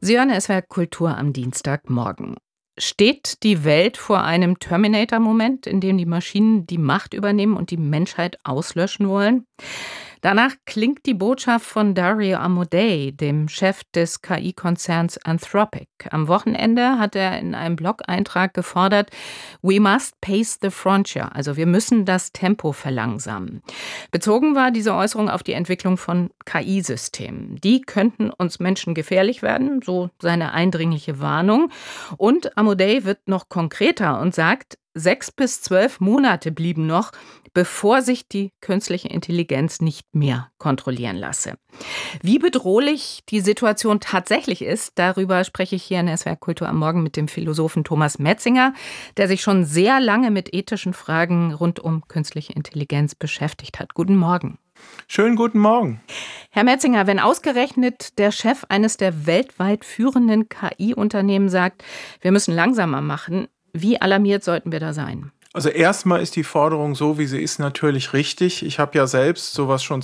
Sie hören SWR Kultur am Dienstagmorgen. Steht die Welt vor einem Terminator-Moment, in dem die Maschinen die Macht übernehmen und die Menschheit auslöschen wollen? Danach klingt die Botschaft von Dario Amodei, dem Chef des KI-Konzerns Anthropic. Am Wochenende hat er in einem Blog-Eintrag gefordert, "We must pace the frontier", also wir müssen das Tempo verlangsamen. Bezogen war diese Äußerung auf die Entwicklung von KI-Systemen. Die könnten uns Menschen gefährlich werden, so seine eindringliche Warnung. Und Amodei wird noch konkreter und sagt, 6 bis 12 Monate blieben noch, bevor sich die künstliche Intelligenz nicht mehr kontrollieren lasse. Wie bedrohlich die Situation tatsächlich ist, darüber spreche ich hier in SWR Kultur am Morgen mit dem Philosophen Thomas Metzinger, der sich schon sehr lange mit ethischen Fragen rund um künstliche Intelligenz beschäftigt hat. Guten Morgen. Schönen guten Morgen. Herr Metzinger, wenn ausgerechnet der Chef eines der weltweit führenden KI-Unternehmen sagt, wir müssen langsamer machen, wie alarmiert sollten wir da sein? Also erstmal ist die Forderung so, wie sie ist, natürlich richtig. Ich habe ja selbst sowas schon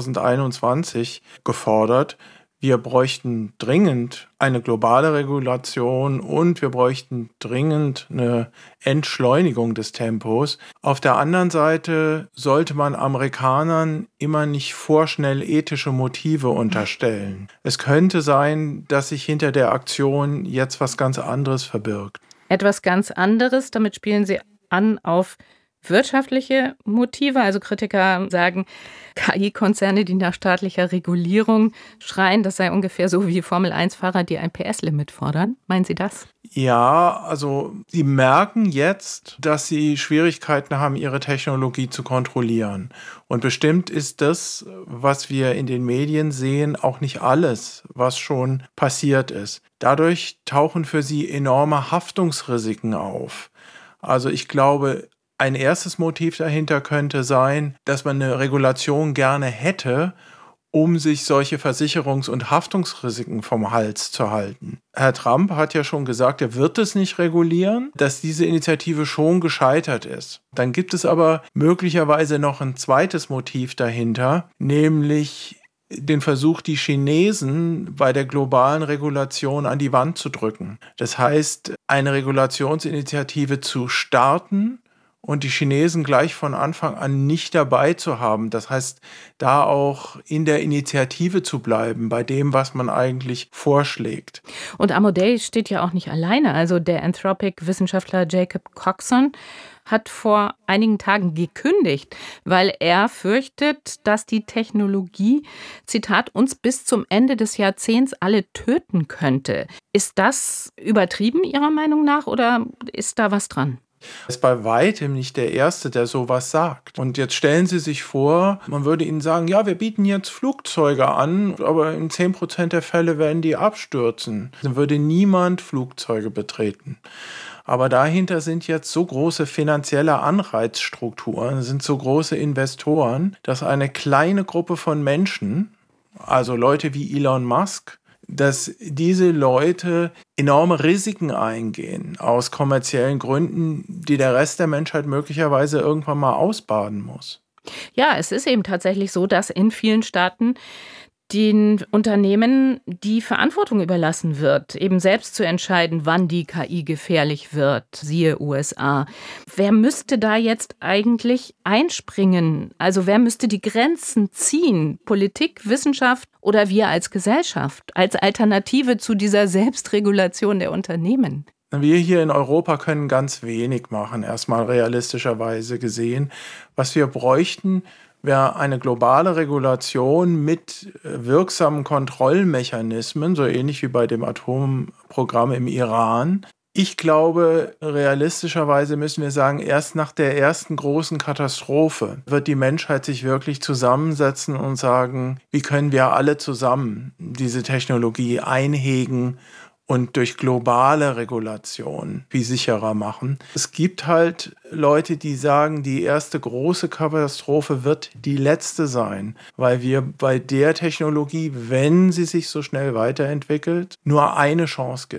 2021 gefordert. Wir bräuchten dringend eine globale Regulation und wir bräuchten dringend eine Entschleunigung des Tempos. Auf der anderen Seite sollte man Amerikanern immer nicht vorschnell ethische Motive unterstellen. Es könnte sein, dass sich hinter der Aktion jetzt was ganz anderes verbirgt. Etwas ganz anderes, damit spielen Sie an auf wirtschaftliche Motive. Also Kritiker sagen, KI-Konzerne, die nach staatlicher Regulierung schreien, das sei ungefähr so wie Formel-1-Fahrer, die ein PS-Limit fordern. Meinen Sie das? Ja, also sie merken jetzt, dass sie Schwierigkeiten haben, ihre Technologie zu kontrollieren. Und bestimmt ist das, was wir in den Medien sehen, auch nicht alles, was schon passiert ist. Dadurch tauchen für sie enorme Haftungsrisiken auf. Also ich glaube, ein erstes Motiv dahinter könnte sein, dass man eine Regulation gerne hätte, um sich solche Versicherungs- und Haftungsrisiken vom Hals zu halten. Herr Trump hat ja schon gesagt, er wird es nicht regulieren, dass diese Initiative schon gescheitert ist. Dann gibt es aber möglicherweise noch ein zweites Motiv dahinter, nämlich den Versuch, die Chinesen bei der globalen Regulation an die Wand zu drücken. Das heißt, eine Regulationsinitiative zu starten und die Chinesen gleich von Anfang an nicht dabei zu haben. Das heißt, da auch in der Initiative zu bleiben, bei dem, was man eigentlich vorschlägt. Und Amodei steht ja auch nicht alleine. Also der Anthropic-Wissenschaftler Jacob Coxon hat vor einigen Tagen gekündigt, weil er fürchtet, dass die Technologie, Zitat, uns bis zum Ende des Jahrzehnts alle töten könnte. Ist das übertrieben Ihrer Meinung nach oder ist da was dran? Er ist bei weitem nicht der Erste, der sowas sagt. Und jetzt stellen Sie sich vor, man würde Ihnen sagen, ja, wir bieten jetzt Flugzeuge an, aber in 10% der Fälle werden die abstürzen. Dann würde niemand Flugzeuge betreten. Aber dahinter sind jetzt so große finanzielle Anreizstrukturen, sind so große Investoren, dass eine kleine Gruppe von Menschen, also Leute wie Elon Musk, dass diese Leute enorme Risiken eingehen aus kommerziellen Gründen, die der Rest der Menschheit möglicherweise irgendwann mal ausbaden muss. Ja, es ist eben tatsächlich so, dass in vielen Staaten den Unternehmen die Verantwortung überlassen wird, eben selbst zu entscheiden, wann die KI gefährlich wird, siehe USA. Wer müsste da jetzt eigentlich einspringen? Also wer müsste die Grenzen ziehen? Politik, Wissenschaft oder wir als Gesellschaft, als Alternative zu dieser Selbstregulation der Unternehmen? Wir hier in Europa können ganz wenig machen, erstmal realistischerweise gesehen. Was wir bräuchten, wäre eine globale Regulation mit wirksamen Kontrollmechanismen, so ähnlich wie bei dem Atomprogramm im Iran. Ich glaube, realistischerweise müssen wir sagen, erst nach der ersten großen Katastrophe wird die Menschheit sich wirklich zusammensetzen und sagen, wie können wir alle zusammen diese Technologie einhegen und durch globale Regulation viel sicherer machen. Es gibt halt Leute, die sagen, die erste große Katastrophe wird die letzte sein, weil wir bei der Technologie, wenn sie sich so schnell weiterentwickelt, nur eine Chance gibt.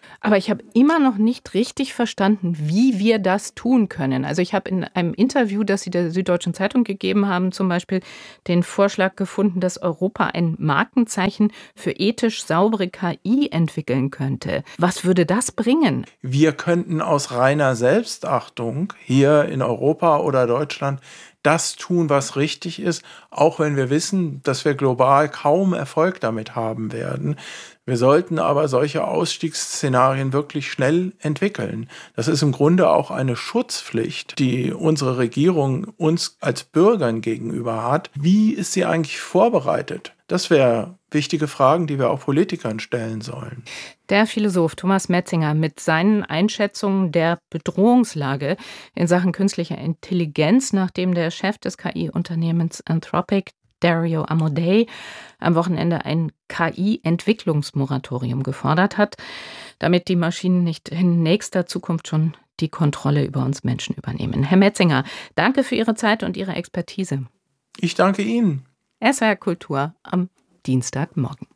Aber ich habe immer noch nicht richtig verstanden, wie wir das tun können. Also ich habe in einem Interview, das Sie der Süddeutschen Zeitung gegeben haben, zum Beispiel den Vorschlag gefunden, dass Europa ein Markenzeichen für ethisch saubere KI entwickeln könnte. Was würde das bringen? Wir könnten aus reiner Selbstachtung hier in Europa oder Deutschland das tun, was richtig ist, auch wenn wir wissen, dass wir global kaum Erfolg damit haben werden. Wir sollten aber solche Ausstiegsszenarien wirklich schnell entwickeln. Das ist im Grunde auch eine Schutzpflicht, die unsere Regierung uns als Bürgern gegenüber hat. Wie ist sie eigentlich vorbereitet? Das wären wichtige Fragen, die wir auch Politikern stellen sollen. Der Philosoph Thomas Metzinger mit seinen Einschätzungen der Bedrohungslage in Sachen künstlicher Intelligenz, nachdem der Chef des KI-Unternehmens Anthropic, Dario Amodei, am Wochenende ein KI-Entwicklungsmoratorium gefordert hat, damit die Maschinen nicht in nächster Zukunft schon die Kontrolle über uns Menschen übernehmen. Herr Metzinger, danke für Ihre Zeit und Ihre Expertise. Ich danke Ihnen. SWR Kultur am Dienstagmorgen.